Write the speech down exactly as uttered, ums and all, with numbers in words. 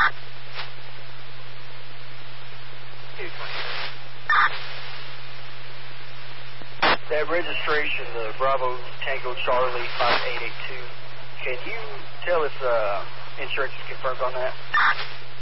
That registration, the Bravo Tango Charlie five eight eight two, can you tell if uh, insurance is confirmed on that?